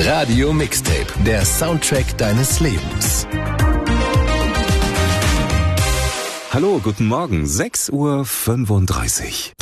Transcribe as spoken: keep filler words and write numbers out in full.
Radio Mixtape, der Soundtrack deines Lebens. Hallo, guten Morgen, sechs Uhr fünfunddreißig.